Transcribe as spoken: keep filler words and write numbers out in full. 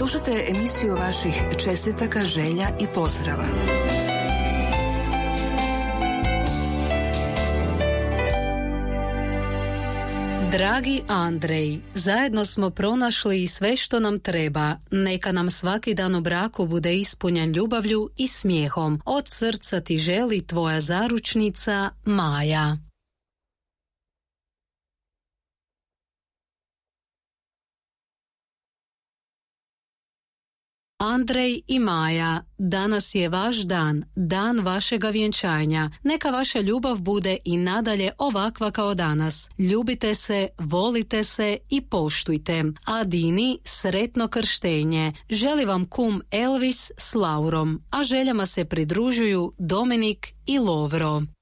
Slušate emisiju vaših čestitaka, želja i pozdrava. Dragi Andrej, zajedno smo pronašli sve što nam treba. Neka nam svaki dan u braku bude ispunjen ljubavlju i smijehom. Od srca ti želi tvoja zaručnica Maja. Andrej i Maja, danas je vaš dan, dan vašega vjenčanja. Neka vaša ljubav bude i nadalje ovakva kao danas. Ljubite se, volite se i poštujte. Adini, sretno krštenje. Želi vam kum Elvis s Laurom, a željama se pridružuju Dominik i Lovro.